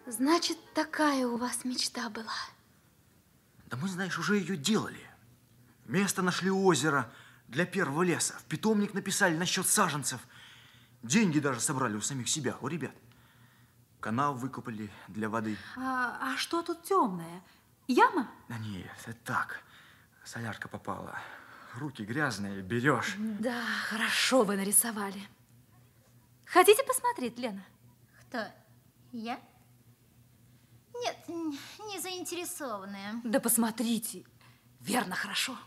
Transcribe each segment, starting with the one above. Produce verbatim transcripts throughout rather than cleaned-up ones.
Значит, такая у вас мечта была. Да мы, знаешь, уже ее делали. Место нашли у озера для первого леса. В питомник написали насчет саженцев. Деньги даже собрали у самих себя, у ребят. Канал выкопали для воды. А, а что тут темное? Яма? Да нет, это так. Солярка попала. Руки грязные, берешь. Да, хорошо вы нарисовали. Хотите посмотреть, Лена? Кто? Я? Нет, не заинтересованная. Да посмотрите. Верно, хорошо.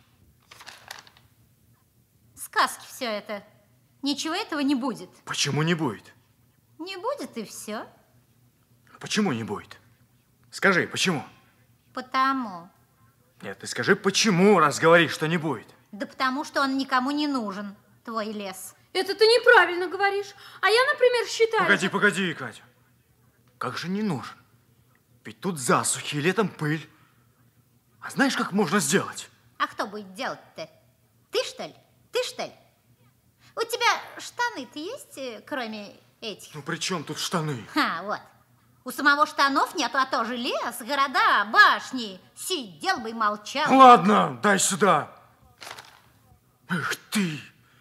Сказки все это. Ничего этого не будет. Почему не будет? Не будет и все. Почему не будет? Скажи, почему? Потому. Нет, ты скажи, почему, раз говоришь, что не будет? Да потому что он никому не нужен, твой лес. Это ты неправильно говоришь. А я, например, считаю... Погоди, погоди, Катя. Как же не нужен? Ведь тут засухи, летом пыль. А знаешь, как можно сделать? А кто будет делать-то? Ты, что ли? Ты, что ли? У тебя штаны-то есть, кроме этих? Ну, при чем тут штаны? Ха, вот. У самого штанов нету, а тоже лес, города, башни. Сидел бы и молчал. Ладно, дай сюда. Эх ты!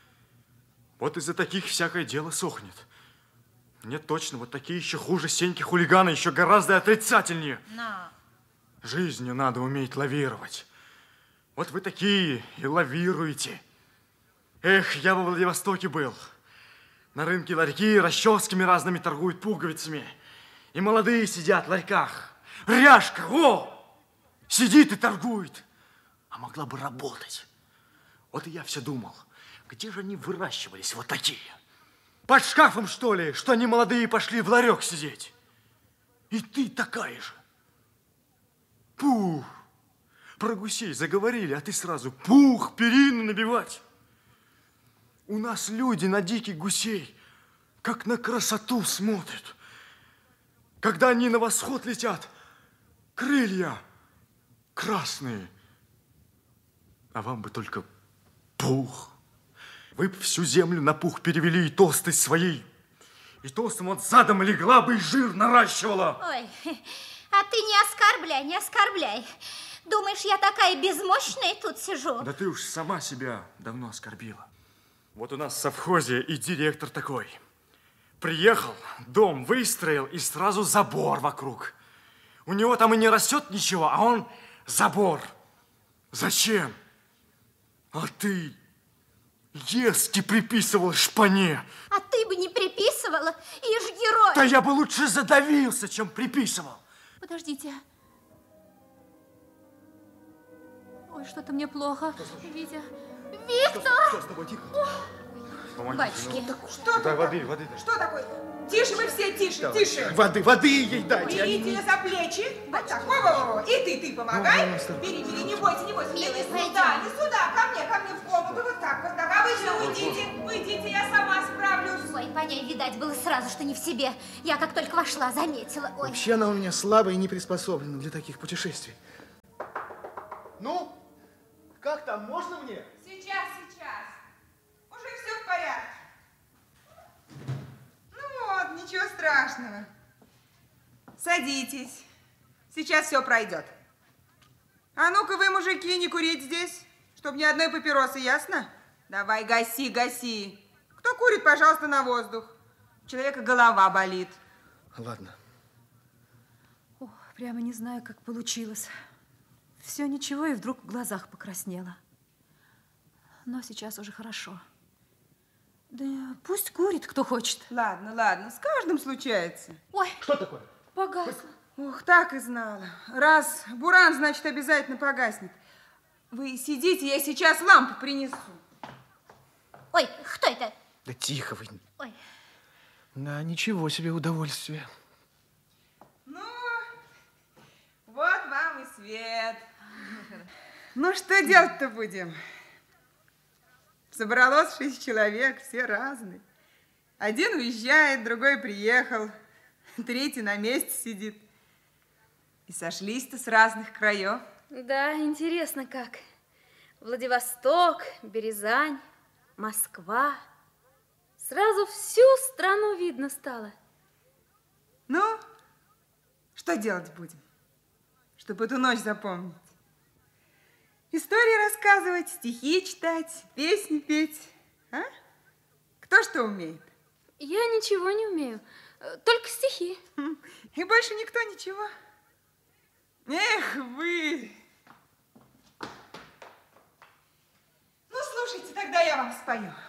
Вот из-за таких всякое дело сохнет. Нет, точно, вот такие еще хуже Сеньки хулигана, еще гораздо отрицательнее. Но. Жизнью надо уметь лавировать. Вот вы такие и лавируете. Эх, я во Владивостоке был. На рынке ларьки расческами разными торгуют, пуговицами. И молодые сидят в ларьках. Ряжка, о! Сидит и торгует. А могла бы работать. Вот и я все думал, где же они выращивались вот такие? Под шкафом, что ли, что они молодые пошли в ларек сидеть? И ты такая же. Пух! Про гусей заговорили, а ты сразу пух, перину набивать. У нас люди на диких гусей, как на красоту смотрят. Когда они на восход летят, крылья красные. А вам бы только пух. Вы бы всю землю на пух перевели и толстость своей. И толстым вот задом легла бы и жир наращивала. Ой, а ты не оскорбляй, не оскорбляй. Думаешь, я такая безмощная тут сижу? Да ты уж сама себя давно оскорбила. Вот у нас в совхозе и директор такой. Приехал, дом выстроил и сразу забор вокруг. У него там и не растет ничего, а он забор. Зачем? А ты ески приписывал шпане. А ты бы не приписывала, ишь герой. Да я бы лучше задавился, чем приписывал. Подождите. Ой, что-то мне плохо. Витя. Виктор! Что с тобой? Тихо. Батюшки. Что Дай тут воды, так- воды дай. Что такое? Тише вы все, тише, тише. Воды, воды ей дайте. Берите ее за плечи. Вот так. Во-во-во. И ты, ты помогай. Бери, бери, не бойся, не бойся. Милый, Не пойдем. сюда, не сюда, ко мне, ко мне в комнату. Вот так, вот так. А вы же уйдите, уйдите, я сама справлюсь. Ой, по ней видать было сразу, что не в себе. Я как только вошла, заметила. Ой. Вообще она у меня слабая и не приспособлена для таких путешествий. Ну, как там, можно мне? Сейчас, сейчас. Уже все в порядке. Ну вот, ничего страшного. Садитесь. Сейчас все пройдет. А ну-ка вы, мужики, не курить здесь, чтобы ни одной папиросы, ясно? Давай, гаси, гаси. Кто курит, пожалуйста, на воздух. У человека голова болит. Ладно. Ох, прямо не знаю, как получилось. Все ничего, и вдруг в глазах покраснело. Но сейчас уже хорошо. Да пусть курит, кто хочет. Ладно, ладно, с каждым случается. Ой, Что такое? Погасло. Ух, так и знала. Раз буран, значит, обязательно погаснет. Вы сидите, я сейчас лампу принесу. ой, кто это? Да тихо вы. Ой. Да, ничего себе удовольствие. Ну, вот вам и свет. Ну, что делать-то будем? Собралось шесть человек, все разные. Один уезжает, другой приехал, третий на месте сидит. И сошлись-то с разных краев. Да, интересно как. Владивосток, Березань, Москва. Сразу всю страну видно стало. Ну, Что делать будем, чтобы эту ночь запомнить? Истории рассказывать, стихи читать, песни петь. А? Кто что умеет? Я ничего не умею, только стихи. И больше никто ничего? Эх вы! Ну, слушайте, тогда я вам спою.